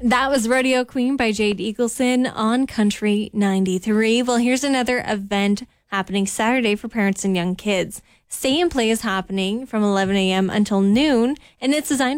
That was Rodeo Queen by Jade Eagleson on Country 93. Well, here's another event happening Saturday for parents and young kids. Stay and Play is happening from 11 a.m. until noon, and it's designed